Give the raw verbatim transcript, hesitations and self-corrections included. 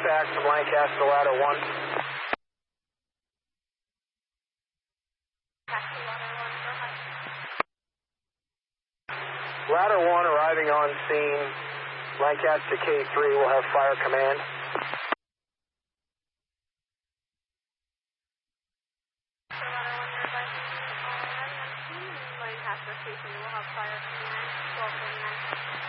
back from Lancaster, ladder one. Ladder one arriving on scene. Lancaster K three will have fire command. Lancaster K three will have fire command. twelve forty-nine.